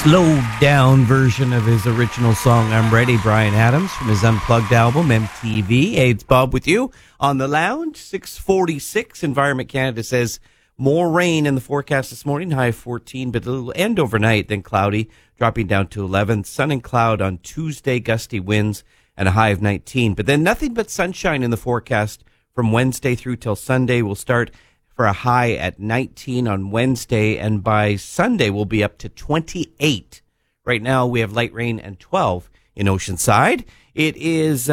slowed down version of his original song, I'm Ready, Bryan Adams, from his Unplugged album, MTV. Hey, it's Bob with you on the lounge. 6:46. Environment Canada says more rain in the forecast this morning, high of 14, but it'll end overnight, then cloudy, dropping down to 11. Sun and cloud on Tuesday, gusty winds, and a high of 19. But then nothing but sunshine in the forecast from Wednesday through till Sunday. We'll start for a high at 19 on Wednesday, and by Sunday we'll be up to 28. Right now we have light rain and 12 in Oceanside. It is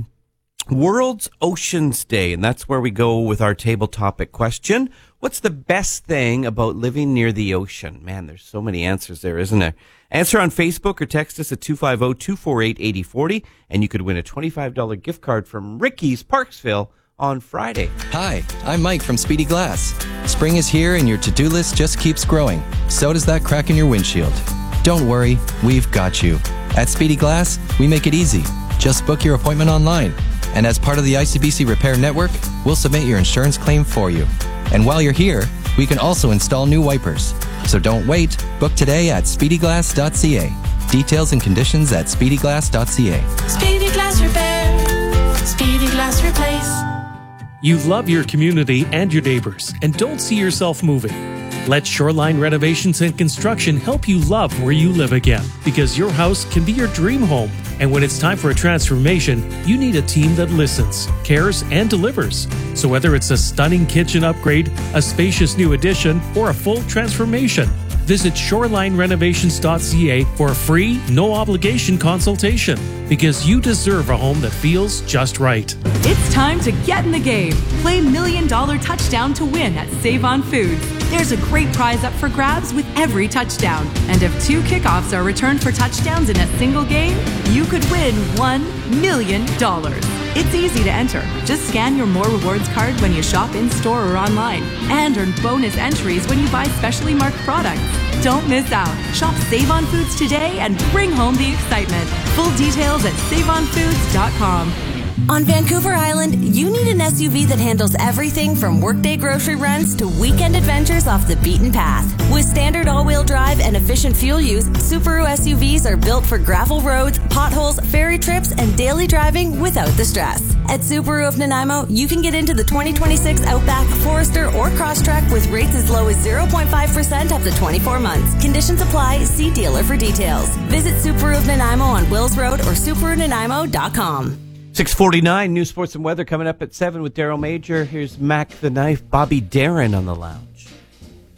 World's Oceans Day, and that's where we go with our table topic question. What's the best thing about living near the ocean? Man, there's so many answers there, isn't there? Answer on Facebook or text us at 250-248-8040, and you could win a $25 gift card from Ricky's Parksville on Friday. Hi, I'm Mike from Speedy Glass. Spring is here and your to-do list just keeps growing. So does that crack in your windshield. Don't worry, we've got you. At Speedy Glass, we make it easy. Just book your appointment online. And as part of the ICBC Repair Network, we'll submit your insurance claim for you. And while you're here, we can also install new wipers. So don't wait. Book today at speedyglass.ca. Details and conditions at speedyglass.ca. Speedy Glass Repair. Speedy Glass Replace. You love your community and your neighbors and don't see yourself moving. Let Shoreline Renovations and Construction help you love where you live again, because your house can be your dream home. And when it's time for a transformation, you need a team that listens, cares, and delivers. So whether it's a stunning kitchen upgrade, a spacious new addition, or a full transformation, visit shoreline-renovations.ca for a free, no-obligation consultation, because you deserve a home that feels just right. It's time to get in the game. Play $1 Million Touchdown to win at Save On Foods. There's a great prize up for grabs with every touchdown. And if 2 kickoffs are returned for touchdowns in a single game, you could win $1 million. It's easy to enter. Just scan your More Rewards card when you shop in-store or online. And earn bonus entries when you buy specially marked products. Don't miss out. Shop Save On Foods today and bring home the excitement. Full details at saveonfoods.com. On Vancouver Island, you need an SUV that handles everything from workday grocery runs to weekend adventures off the beaten path. With standard all-wheel drive and efficient fuel use, Subaru SUVs are built for gravel roads, potholes, ferry trips, and daily driving without the stress. At Subaru of Nanaimo, you can get into the 2026 Outback, Forester, or Crosstrek with rates as low as 0.5% up to 24 months. Conditions apply. See dealer for details. Visit Subaru of Nanaimo on Wills Road or SubaruNanaimo.com. 6:49, news, sports, and weather coming up at 7 with Daryl Major. Here's Mac the Knife, Bobby Darin on the lounge.